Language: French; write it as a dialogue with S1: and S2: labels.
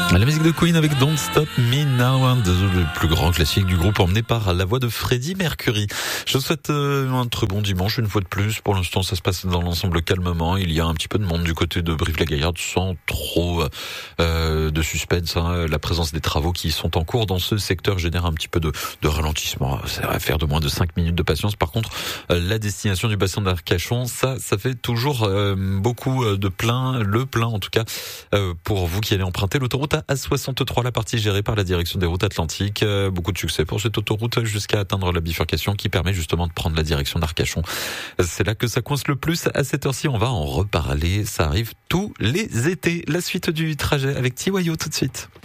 S1: La musique de Queen avec Don't Stop Me Now, un des plus grands classiques du groupe emmené par la voix de Freddie Mercury. Je vous souhaite un très bon dimanche une fois de plus. Pour l'instant, ça se passe dans l'ensemble calmement. Il y a un petit peu de monde du côté de Brive-la-Gaillarde sans trop de suspense. La présence des travaux qui sont en cours dans ce secteur génère un petit peu de ralentissement. Ça va faire de moins de 5 minutes de patience. Par contre, la destination du bassin d'Arcachon, ça fait toujours beaucoup de plein, le plein en tout cas, pour vous qui allez emprunter l'autoroute A63, la partie gérée par la direction des routes atlantiques. Beaucoup de succès pour cette autoroute jusqu'à atteindre la bifurcation qui permet justement de prendre la direction d'Arcachon. C'est là que ça coince le plus. À cette heure-ci, on va en reparler. Ça arrive tous les étés. La suite du trajet avec Tiwayo tout de suite.